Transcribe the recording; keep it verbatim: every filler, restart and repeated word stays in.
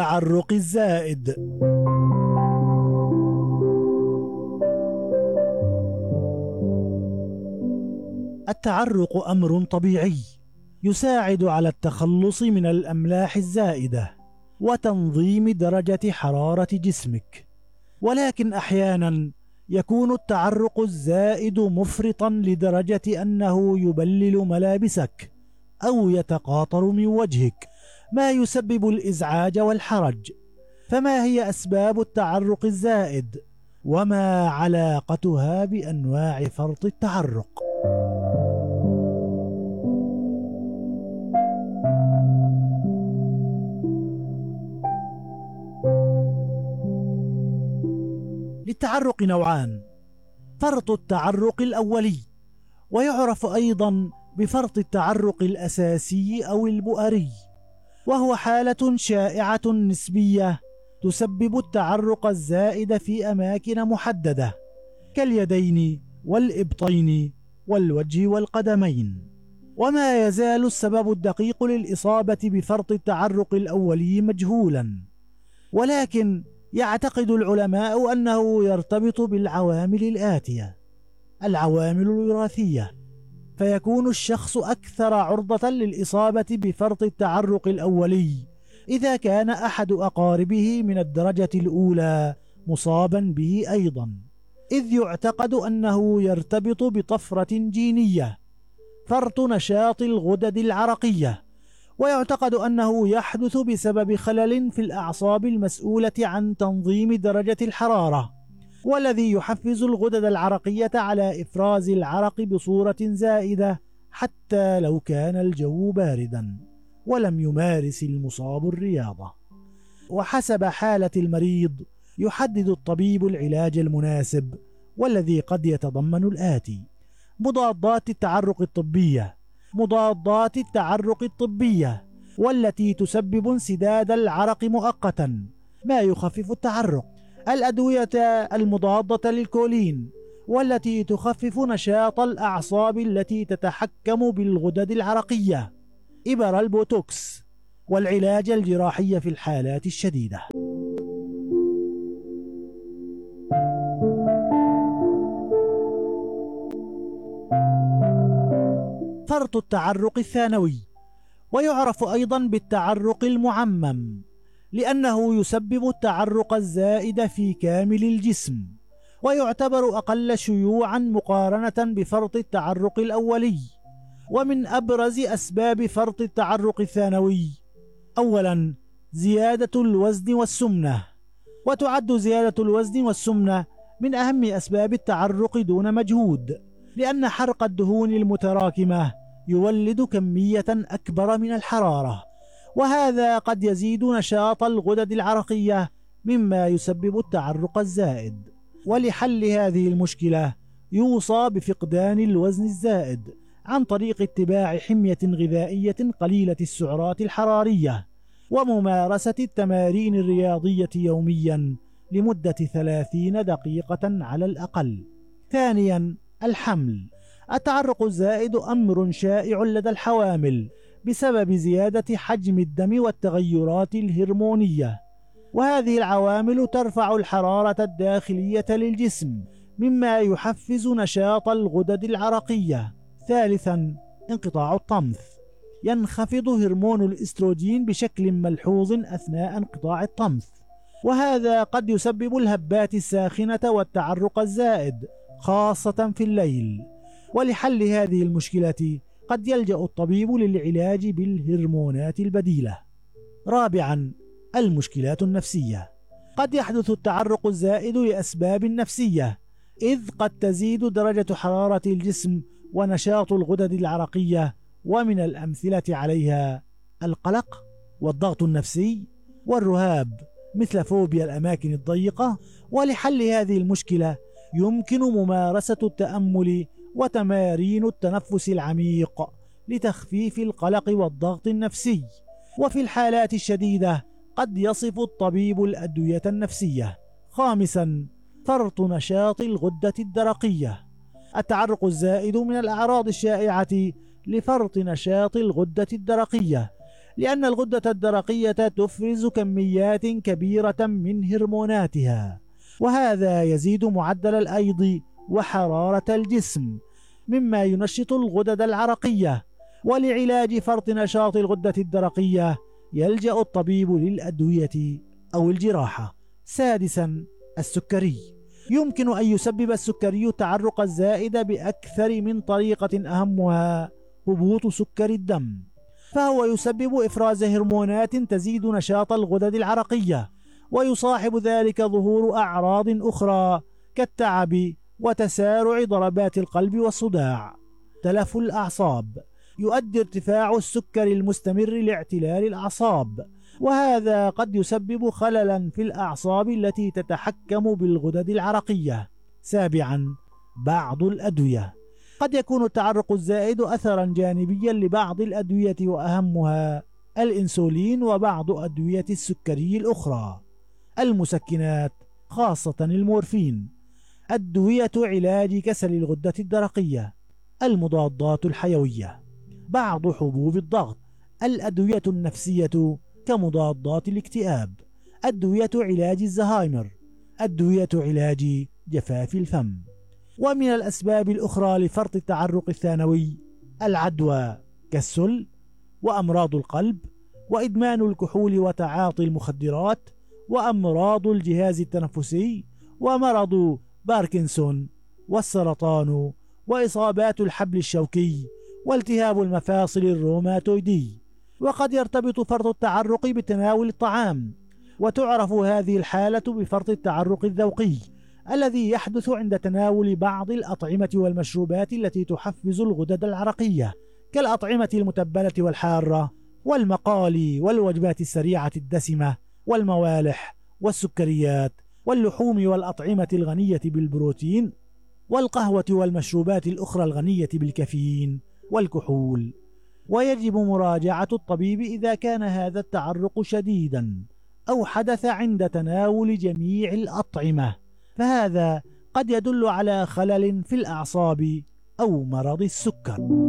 التعرق الزائد. التعرق أمر طبيعي يساعد على التخلص من الأملاح الزائدة وتنظيم درجة حرارة جسمك، ولكن أحيانا يكون التعرق الزائد مفرطا لدرجة أنه يبلل ملابسك أو يتقاطر من وجهك، ما يسبب الإزعاج والحرج. فما هي أسباب التعرق الزائد؟ وما علاقتها بأنواع فرط التعرق؟ للتعرق نوعان: فرط التعرق الأولي، ويعرف أيضا بفرط التعرق الأساسي أو البؤري، وهو حالة شائعة نسبية تسبب التعرق الزائد في أماكن محددة كاليدين والإبطين والوجه والقدمين. وما يزال السبب الدقيق للإصابة بفرط التعرق الأولي مجهولا، ولكن يعتقد العلماء أنه يرتبط بالعوامل الآتية: العوامل الوراثية، فيكون الشخص أكثر عرضة للإصابة بفرط التعرق الأولي إذا كان أحد أقاربه من الدرجة الأولى مصابا به أيضا، إذ يعتقد أنه يرتبط بطفرة جينية، فرط نشاط الغدد العرقية، ويعتقد أنه يحدث بسبب خلل في الأعصاب المسؤولة عن تنظيم درجة الحرارة، والذي يحفز الغدد العرقية على إفراز العرق بصورة زائدة حتى لو كان الجو باردا ولم يمارس المصاب الرياضة. وحسب حالة المريض يحدد الطبيب العلاج المناسب، والذي قد يتضمن الآتي: مضادات التعرق الطبية مضادات التعرق الطبية والتي تسبب انسداد العرق مؤقتا ما يخفف التعرق، الأدوية المضادة للكولين والتي تخفف نشاط الأعصاب التي تتحكم بالغدد العرقية، إبر البوتوكس، والعلاج الجراحي في الحالات الشديدة. فرط التعرق الثانوي، ويعرف أيضا بالتعرق المعمم، لأنه يسبب التعرق الزائد في كامل الجسم، ويعتبر أقل شيوعا مقارنة بفرط التعرق الأولي. ومن أبرز أسباب فرط التعرق الثانوي: أولا، زيادة الوزن والسمنة، وتعد زيادة الوزن والسمنة من أهم أسباب التعرق دون مجهود، لأن حرق الدهون المتراكمة يولد كمية أكبر من الحرارة، وهذا قد يزيد نشاط الغدد العرقية مما يسبب التعرق الزائد. ولحل هذه المشكلة يوصى بفقدان الوزن الزائد عن طريق اتباع حمية غذائية قليلة السعرات الحرارية، وممارسة التمارين الرياضية يوميا لمدة ثلاثين دقيقة على الأقل. ثانيا، الحمل. التعرق الزائد أمر شائع لدى الحوامل بسبب زيادة حجم الدم والتغيرات الهرمونية، وهذه العوامل ترفع الحرارة الداخلية للجسم مما يحفز نشاط الغدد العرقية. ثالثا، انقطاع الطمث. ينخفض هرمون الإستروجين بشكل ملحوظ أثناء انقطاع الطمث، وهذا قد يسبب الهبات الساخنة والتعرق الزائد خاصة في الليل. ولحل هذه المشكلة قد يلجأ الطبيب للعلاج بالهرمونات البديلة. رابعا، المشكلات النفسية. قد يحدث التعرق الزائد لأسباب نفسية، إذ قد تزيد درجة حرارة الجسم ونشاط الغدد العرقية، ومن الأمثلة عليها القلق والضغط النفسي والرهاب مثل فوبيا الأماكن الضيقة. ولحل هذه المشكلة يمكن ممارسة التأمل وتمارين التنفس العميق لتخفيف القلق والضغط النفسي. وفي الحالات الشديدة قد يصف الطبيب الأدوية النفسية. خامسا، فرط نشاط الغدة الدرقية. التعرق الزائد من الأعراض الشائعة لفرط نشاط الغدة الدرقية، لأن الغدة الدرقية تفرز كميات كبيرة من هرموناتها، وهذا يزيد معدل الأيض وحرارة الجسم، مما ينشط الغدد العرقية. ولعلاج فرط نشاط الغدة الدرقية يلجأ الطبيب للأدوية أو الجراحة. سادسا، السكري. يمكن أن يسبب السكري التعرق الزائد بأكثر من طريقة، أهمها هبوط سكر الدم، فهو يسبب إفراز هرمونات تزيد نشاط الغدد العرقية، ويصاحب ذلك ظهور أعراض أخرى كالتعب وتسارع ضربات القلب والصداع. تلف الأعصاب. يؤدي ارتفاع السكر المستمر لاعتلال الأعصاب، وهذا قد يسبب خللا في الأعصاب التي تتحكم بالغدد العرقية. سابعا، بعض الأدوية. قد يكون التعرق الزائد أثرا جانبيا لبعض الأدوية، وأهمها الإنسولين وبعض أدوية السكري الأخرى. المسكنات خاصة المورفين. أدوية علاج كسل الغدة الدرقية. المضادات الحيوية. بعض حبوب الضغط. الأدوية النفسية كمضادات الاكتئاب. أدوية علاج الزهايمر. أدوية علاج جفاف الفم. ومن الأسباب الأخرى لفرط التعرق الثانوي العدوى كالسل، وأمراض القلب، وإدمان الكحول وتعاطي المخدرات، وأمراض الجهاز التنفسي، ومرض باركنسون، والسرطان، وإصابات الحبل الشوكي، والتهاب المفاصل الروماتويدي. وقد يرتبط فرط التعرق بتناول الطعام، وتعرف هذه الحالة بفرط التعرق الذوقي الذي يحدث عند تناول بعض الأطعمة والمشروبات التي تحفز الغدد العرقية، كالأطعمة المتبلة والحارة، والمقالي، والوجبات السريعة الدسمة، والموالح، والسكريات، واللحوم، والأطعمة الغنية بالبروتين، والقهوة، والمشروبات الأخرى الغنية بالكافيين والكحول. ويجب مراجعة الطبيب إذا كان هذا التعرق شديدا أو حدث عند تناول جميع الأطعمة، فهذا قد يدل على خلل في الأعصاب أو مرض السكر.